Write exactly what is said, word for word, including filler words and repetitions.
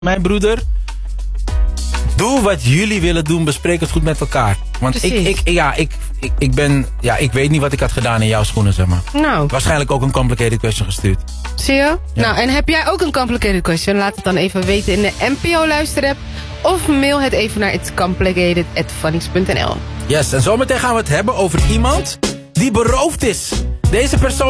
mijn broeder. Doe wat jullie willen doen, bespreek het goed met elkaar. Want ik, ik, ja, ik, ik, ik ben, ja, ik weet niet wat ik had gedaan in jouw schoenen, zeg maar. Nou. Waarschijnlijk ook een complicated question gestuurd. Zie je? Ja. Nou, en heb jij ook een complicated question? Laat het dan even weten in de N P O luisterapp. Of mail het even naar itscomplicated at funnies punt n l. Yes, en zometeen gaan we het hebben over iemand die beroofd is. Deze persoon